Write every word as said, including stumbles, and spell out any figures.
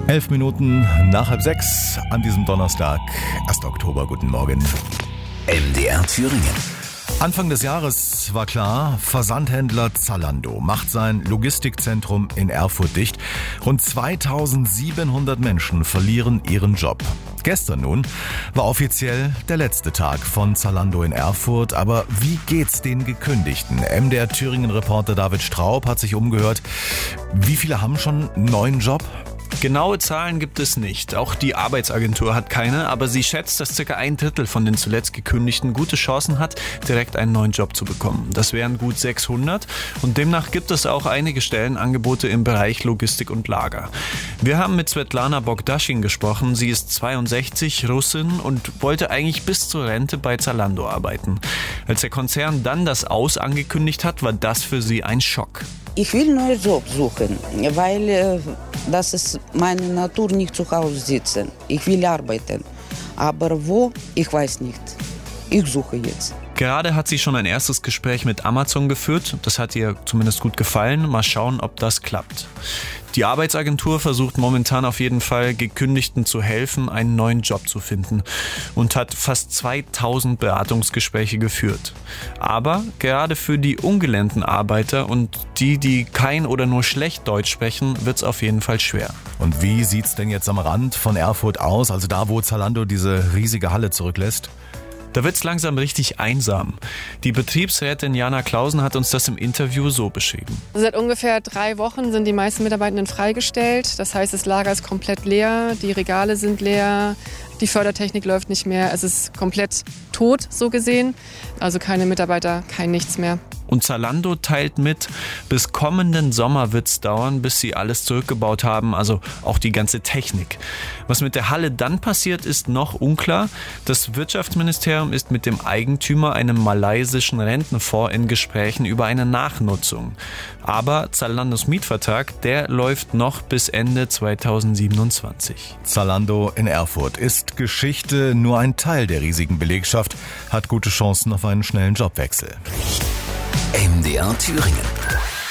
Elf Minuten nach halb sechs an diesem Donnerstag, erster Oktober. Guten Morgen. M D R Thüringen. Anfang des Jahres war klar, Versandhändler Zalando macht sein Logistikzentrum in Erfurt dicht. Rund zweitausendsiebenhundert Menschen verlieren ihren Job. Gestern nun war offiziell der letzte Tag von Zalando in Erfurt. Aber wie geht's den Gekündigten? M D R Thüringen-Reporter David Straub hat sich umgehört. Wie viele haben schon einen neuen Job? Genaue Zahlen gibt es nicht. Auch die Arbeitsagentur hat keine, aber sie schätzt, dass circa ein Drittel von den zuletzt Gekündigten gute Chancen hat, direkt einen neuen Job zu bekommen. Das wären gut sechshundert und demnach gibt es auch einige Stellenangebote im Bereich Logistik und Lager. Wir haben mit Svetlana Bogdaschin gesprochen. Sie ist zweiundsechzig, Russin und wollte eigentlich bis zur Rente bei Zalando arbeiten. Als der Konzern dann das Aus angekündigt hat, war das für sie ein Schock. Ich will einen neuen Job suchen, weil äh, das ist meine Natur, nicht zu Hause sitzen. Ich will arbeiten, aber wo, ich weiß nicht. Ich suche jetzt. Gerade hat sie schon ein erstes Gespräch mit Amazon geführt. Das hat ihr zumindest gut gefallen. Mal schauen, ob das klappt. Die Arbeitsagentur versucht momentan auf jeden Fall, Gekündigten zu helfen, einen neuen Job zu finden und hat fast zweitausend Beratungsgespräche geführt. Aber gerade für die ungelernten Arbeiter und die, die kein oder nur schlecht Deutsch sprechen, wird es auf jeden Fall schwer. Und wie sieht's denn jetzt am Rand von Erfurt aus, also da, wo Zalando diese riesige Halle zurücklässt? Da wird's langsam richtig einsam. Die Betriebsrätin Jana Klausen hat uns das im Interview so beschrieben. Seit ungefähr drei Wochen sind die meisten Mitarbeitenden freigestellt. Das heißt, das Lager ist komplett leer, die Regale sind leer, die Fördertechnik läuft nicht mehr. Es ist komplett tot, so gesehen. Also keine Mitarbeiter, kein nichts mehr. Und Zalando teilt mit, bis kommenden Sommer wird es dauern, bis sie alles zurückgebaut haben, also auch die ganze Technik. Was mit der Halle dann passiert, ist noch unklar. Das Wirtschaftsministerium ist mit dem Eigentümer, einem malaysischen Rentenfonds, in Gesprächen über eine Nachnutzung. Aber Zalandos Mietvertrag, der läuft noch bis Ende zweitausendsiebenundzwanzig. Zalando in Erfurt ist Geschichte. Nur ein Teil der riesigen Belegschaft hat gute Chancen auf einen schnellen Jobwechsel. M D R Thüringen.